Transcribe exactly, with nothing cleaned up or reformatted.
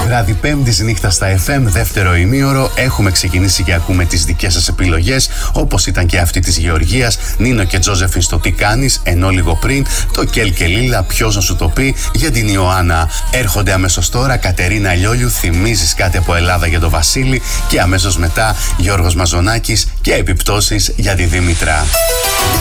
Βράδυ Πέμπτης νύχτα στα εφ εμ, δεύτερο ημίωρο. Έχουμε ξεκινήσει και ακούμε τις δικές σας επιλογές, όπως ήταν και αυτή της Γεωργίας, Νίνο και Τζόζεφιν στο Τι κάνεις, ενώ λίγο πριν το Κέλ και Λίλα, ποιος να σου το πει, για την Ιωάννα. Έρχονται αμέσως τώρα Κατερίνα Λιόλιου, θυμίζεις κάτι από Ελλάδα για τον Βασίλη, και αμέσως μετά Γιώργος Μαζονάκης και επιπτώσεις για τη Δήμητρα.